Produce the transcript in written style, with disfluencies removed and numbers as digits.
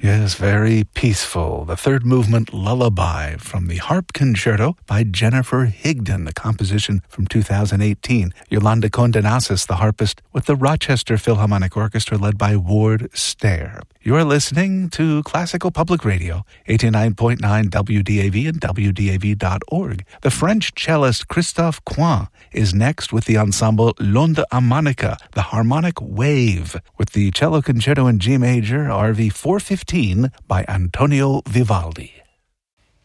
Yes, very peaceful. The third movement, Lullaby, from the Harp Concerto by Jennifer Higdon, the composition from 2018. Yolanda Condenasis, the harpist, with the Rochester Philharmonic Orchestra led by Ward Stair. You're listening to Classical Public Radio, 89.9 WDAV and WDAV.org. The French cellist Christophe Coin is next with the ensemble L'Onde Harmonica, the harmonic wave, with the cello concerto in G major, RV 415 by Antonio Vivaldi.